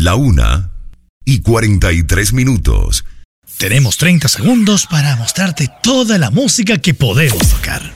1:43. Tenemos 30 segundos para mostrarte toda la música que podemos tocar.